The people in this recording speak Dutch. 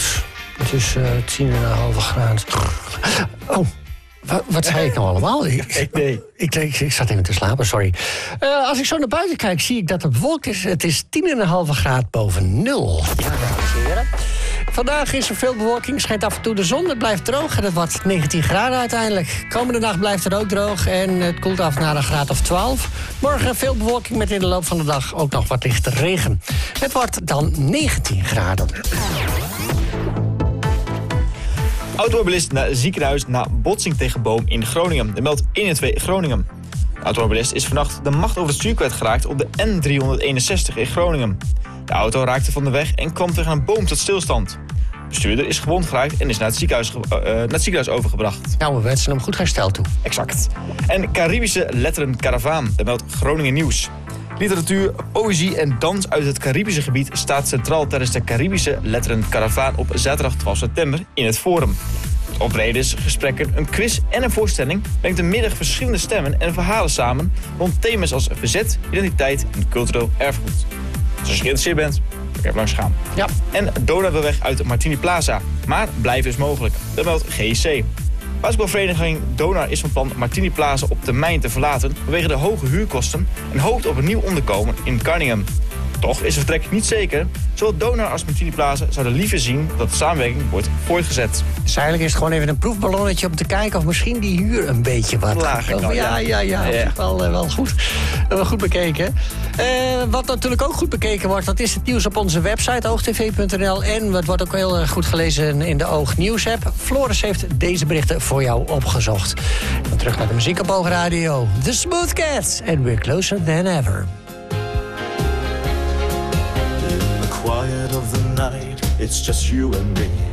koud. Het is 10,5 graden. Oh, wat zei ik nou allemaal? Ik zat even te slapen, sorry. Als ik zo naar buiten kijk, zie ik dat het bewolkt is. Het is 10,5 graden boven nul. Ja, dames en heren. Vandaag is er veel bewolking, schijnt af en toe de zon. Het blijft droog en het wordt 19 graden uiteindelijk. Komende nacht blijft het ook droog en het koelt af naar een graad of 12. Morgen veel bewolking met in de loop van de dag ook nog wat lichte regen. Het wordt dan 19 graden. Automobilist naar ziekenhuis na botsing tegen boom in Groningen. Dat meldt 112 Groningen. De automobilist is vannacht de macht over het stuur kwijtgeraakt op de N361 in Groningen. De auto raakte van de weg en kwam tegen een boom tot stilstand. De bestuurder is gewond geraakt en is naar het ziekenhuis overgebracht. Nou, we wensen hem goed herstel toe. Exact. En Caribische letterenkaravaan, dat meldt Groningen Nieuws. Literatuur, poëzie en dans uit het Caribische gebied staat centraal tijdens de Caribische letterenkaravaan op zaterdag 12 september in het Forum. Optredens, gesprekken, een quiz en een voorstelling brengt de middag verschillende stemmen en verhalen samen rond thema's als verzet, identiteit en cultureel erfgoed. Dus als je geïnteresseerd bent, kun je even langs gaan. Ja. En Donar wil weg uit Martini Plaza, maar blijven is mogelijk. Dat meldt GIC. Basketbalvereniging Donar is van plan Martini Plaza op termijn te verlaten vanwege de hoge huurkosten en hoopt op een nieuw onderkomen in Carningham. Toch is het vertrek niet zeker. Zowel Donar als Martini Plaza zouden liever zien dat de samenwerking wordt voortgezet. Dus eigenlijk is het gewoon even een proefballonnetje om te kijken of misschien die huur een beetje wat lager kan. Ja. Wel goed. Wel goed bekeken. Wat natuurlijk ook goed bekeken wordt, dat is het nieuws op onze website oogtv.nl. En het wordt ook heel goed gelezen in de Oog Nieuws app. Floris heeft deze berichten voor jou opgezocht. En terug naar de muziek op Oog Radio. The Smooth Cats. And we're closer than ever. Quiet of the night, it's just you and me.